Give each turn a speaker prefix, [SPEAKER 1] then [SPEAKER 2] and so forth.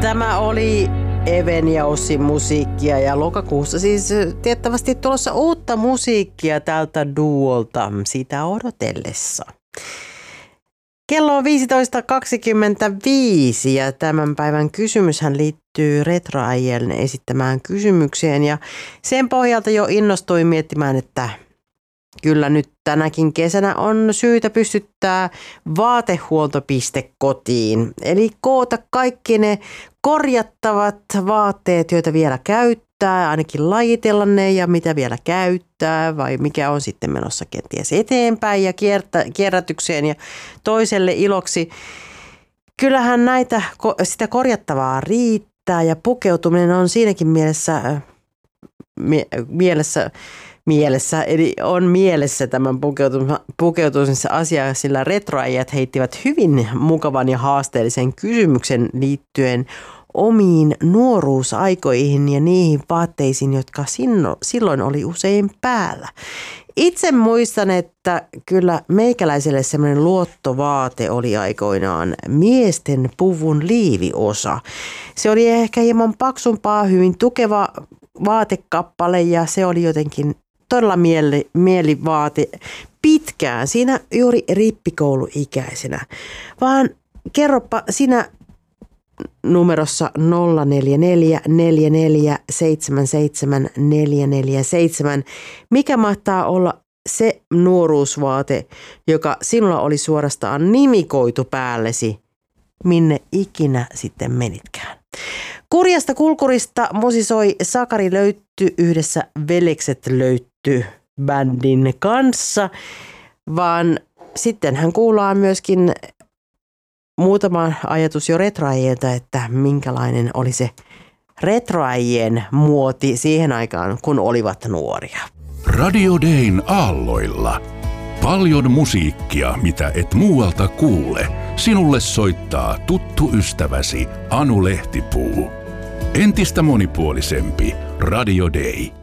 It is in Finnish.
[SPEAKER 1] Tämä oli Eveniausin musiikkia ja lokakuussa siis tiettävästi tulossa uutta musiikkia tältä duolta sitä odotellessa. Kello on 15.25 ja tämän päivän kysymyshän liittyy retroäijien esittämään kysymykseen ja sen pohjalta jo innostuin miettimään, että kyllä nyt tänäkin kesänä on syytä pystyttää vaatehuoltopiste kotiin. Eli koota kaikki ne korjattavat vaatteet, joita vielä käyttää, ainakin lajitella ne ja mitä vielä käyttää vai mikä on sitten menossa kenties eteenpäin ja kierrätykseen ja toiselle iloksi. Kyllähän sitä korjattavaa riittää ja pukeutuminen on siinäkin mielessä, eli on mielessä tämän pukeutumisen asia, sillä retroäijät heittivät hyvin mukavan ja haasteellisen kysymyksen liittyen omiin nuoruusaikoihin ja niihin vaatteisiin, jotka silloin oli usein päällä. Itse muistan, että kyllä meikäläiselle semmoinen luottovaate oli aikoinaan miesten puvun liiviosa. Se oli ehkä hieman paksumpaa, hyvin tukeva vaatekappale ja se oli jotenkin todella mielivaate pitkään, siinä juuri rippikouluikäisenä. Vaan kerropa sinä numerossa 0444477447, mikä mahtaa olla se nuoruusvaate, joka sinulla oli suorastaan nimikoitu päällesi, minne ikinä sitten menitkään. Kurjasta kulkurista musisoi Sakari Löytty yhdessä Velekset Löytty bändin kanssa, vaan sitten hän kuullaan myöskin muutama ajatus jo retroäijiltä, että minkälainen oli se retroäijien muoti siihen aikaan, kun olivat nuoria.
[SPEAKER 2] Radio Dayn aalloilla. Paljon musiikkia, mitä et muualta kuule. Sinulle soittaa tuttu ystäväsi Anu Lehtipuu. Entistä monipuolisempi Radio Day.